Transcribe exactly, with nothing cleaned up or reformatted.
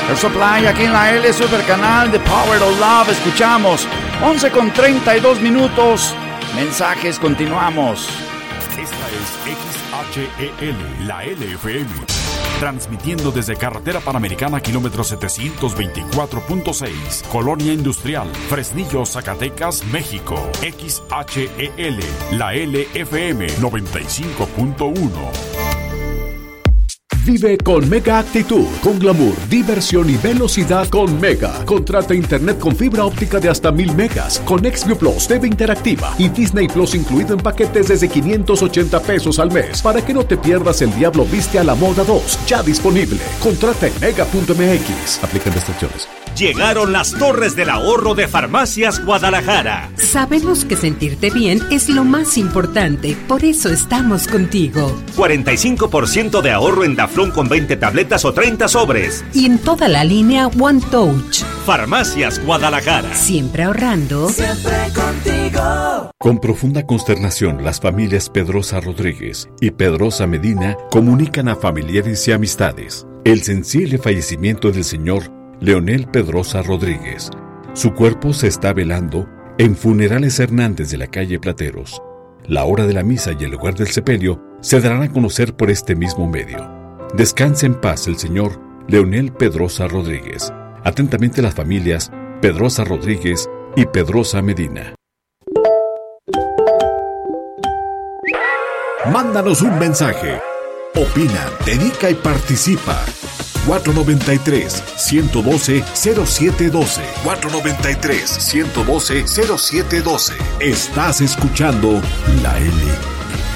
Air Supply aquí en la L Super Canal de Power of Love. Escuchamos once con treinta y dos minutos. Mensajes, continuamos. Esta es X H E L, la L F M. Transmitiendo desde Carretera Panamericana, kilómetro setecientos veinticuatro punto seis, Colonia Industrial, Fresnillo, Zacatecas, México. X H E L, la L F M noventa y cinco punto uno. Vive con Mega Actitud, con glamour, diversión y velocidad con Mega. Contrata internet con fibra óptica de hasta mil megas, con XView Plus, T V interactiva y Disney Plus incluido en paquetes desde quinientos ochenta pesos al mes, para que no te pierdas El Diablo Viste a la Moda dos, ya disponible. Contrata en mega punto m x. Aplican restricciones. Llegaron las Torres del Ahorro de Farmacias Guadalajara. Sabemos que sentirte bien es lo más importante, por eso estamos contigo. cuarenta y cinco por ciento de ahorro en Daflón con veinte tabletas o treinta sobres. Y en toda la línea One Touch. Farmacias Guadalajara. Siempre ahorrando. Siempre contigo. Con profunda consternación, las familias Pedrosa Rodríguez y Pedrosa Medina comunican a familiares y amistades el sensible fallecimiento del señor Leonel Pedrosa Rodríguez. Su cuerpo se está velando en Funerales Hernández de la calle Plateros. La hora de la misa y el lugar del sepelio se darán a conocer por este mismo medio. Descanse en paz el señor Leonel Pedrosa Rodríguez. Atentamente las familias Pedrosa Rodríguez y Pedrosa Medina. Mándanos un mensaje. Opina, dedica y participa. cuatro noventa y tres, ciento doce, cero siete doce. cuatro noventa y tres, ciento doce, cero siete doce. Estás escuchando La L